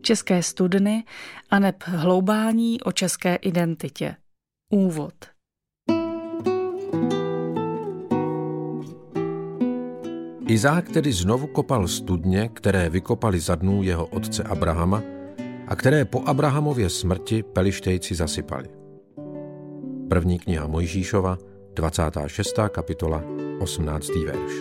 České studny aneb hloubání o české identitě. Úvod. Izák tedy znovu kopal studně, které vykopali za dnů jeho otce Abrahama a které po Abrahamově smrti Pelištejci zasypali. První kniha Mojžíšova, 26. kapitola, 18. verš.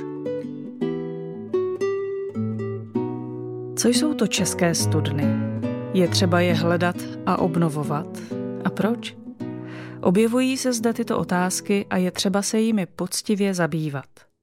Co jsou to české studny? Je třeba je hledat a obnovovat? A proč? Objevují se zde tyto otázky a je třeba se jimi poctivě zabývat.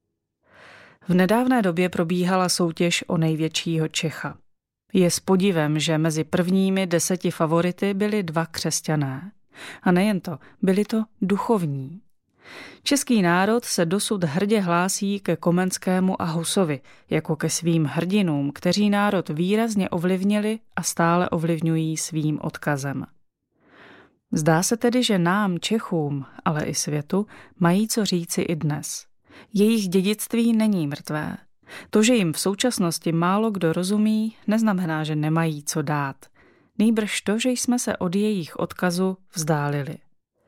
V nedávné době probíhala soutěž o největšího Čecha. Je s podivem, že mezi prvními 10 favority byli 2 křesťané. A nejen to, byli to duchovní. Český národ se dosud hrdě hlásí ke Komenskému a Husovi, jako ke svým hrdinům, kteří národ výrazně ovlivnili a stále ovlivňují svým odkazem. Zdá se tedy, že nám, Čechům, ale i světu, mají co říci i dnes. Jejich dědictví není mrtvé. To, že jim v současnosti málo kdo rozumí, neznamená, že nemají co dát. Nýbrž to, že jsme se od jejich odkazu vzdálili.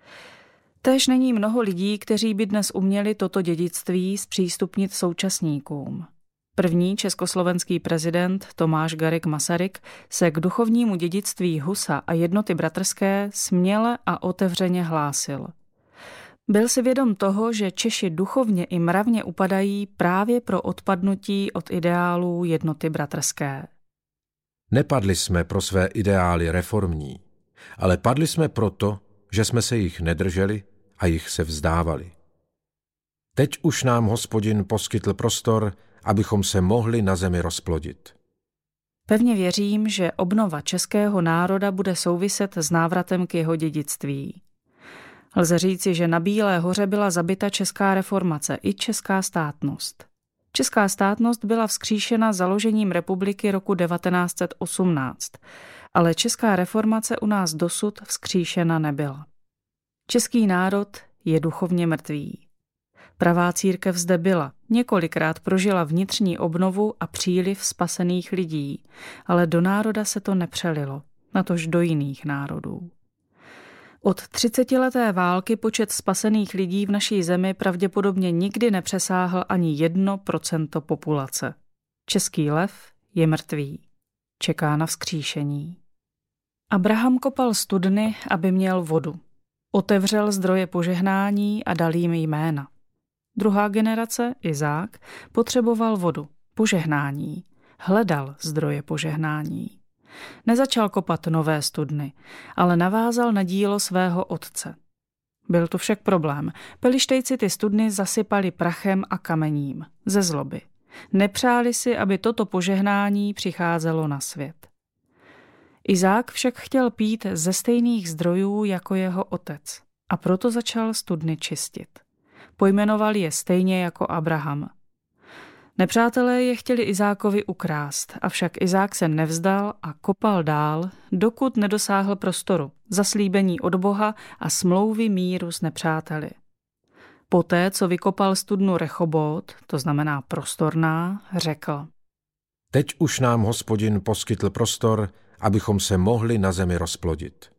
Též není mnoho lidí, kteří by dnes uměli toto dědictví zpřístupnit současníkům. První československý prezident Tomáš Garrigue Masaryk se k duchovnímu dědictví Husa a jednoty bratrské směle a otevřeně hlásil. Byl si vědom toho, že Češi duchovně i mravně upadají právě pro odpadnutí od ideálů jednoty bratrské. Nepadli jsme pro své ideály reformní, ale padli jsme proto, že jsme se jich nedrželi a jich se vzdávali. Teď už nám Hospodin poskytl prostor, abychom se mohli na zemi rozplodit. Pevně věřím, že obnova českého národa bude souviset s návratem k jeho dědictví. Lze říci, že na Bílé hoře byla zabita česká reformace i česká státnost. Česká státnost byla vzkříšena založením republiky roku 1918, ale česká reformace u nás dosud vzkříšena nebyla. Český národ je duchovně mrtvý. Pravá církev zde byla, několikrát prožila vnitřní obnovu a příliv spasených lidí, ale do národa se to nepřelilo, natož do jiných národů. Od 30leté války počet spasených lidí v naší zemi pravděpodobně nikdy nepřesáhl ani 1% populace. Český lev je mrtvý. Čeká na vzkříšení. Abraham kopal studny, aby měl vodu. Otevřel zdroje požehnání a dal jim jména. Druhá generace, Izák, potřeboval vodu, požehnání. Hledal zdroje požehnání. Nezačal kopat nové studny, ale navázal na dílo svého otce. Byl tu však problém. Pelištejci ty studny zasypali prachem a kamením, ze zloby. Nepřáli si, aby toto požehnání přicházelo na svět. Izák však chtěl pít ze stejných zdrojů jako jeho otec a proto začal studny čistit. Pojmenoval je stejně jako Abraham. Nepřátelé je chtěli Izákovi ukrást, avšak Izák se nevzdal a kopal dál, dokud nedosáhl prostoru, zaslíbení od Boha a smlouvy míru s nepřáteli. Poté, co vykopal studnu Rechobot, to znamená prostorná, řekl: Teď už nám Hospodin poskytl prostor, abychom se mohli na zemi rozplodit.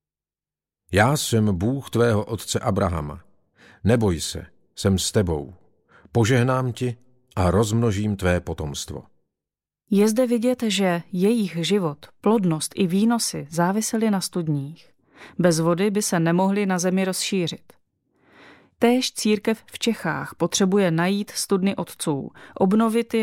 Já jsem Bůh tvého otce Abrahama. Neboj se, jsem s tebou. Požehnám ti a rozmnožím tvé potomstvo. Je zde vidět, že jejich život, plodnost i výnosy závisely na studních. Bez vody by se nemohli na zemi rozšířit. Též církev v Čechách potřebuje najít studny otců, obnovit je